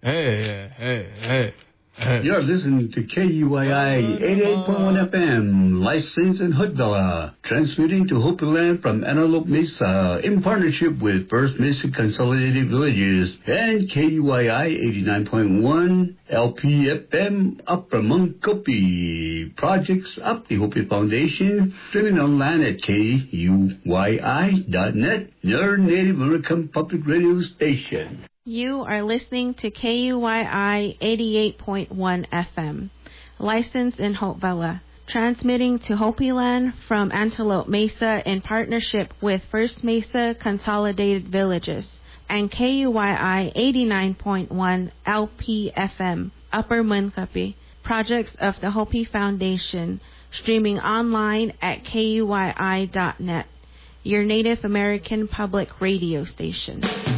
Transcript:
You're listening to KUYI 88.1 FM, licensed in Hoodville, transmitting to Hopi Land from Antelope Mesa in partnership with First Mesa Consolidated Villages and KUYI 89.1 LPFM Upper Montgomery. Projects of the Hopi Foundation, streaming online at KUYI.net, your Native American public radio station. You are listening to KUYI 88.1 FM, licensed in Hopevilla, transmitting to Hopi Land from Antelope Mesa in partnership with First Mesa Consolidated Villages, and KUYI 89.1 LPFM, Upper Montgomery, projects of the Hopi Foundation, streaming online at KUYI.net, your Native American public radio station.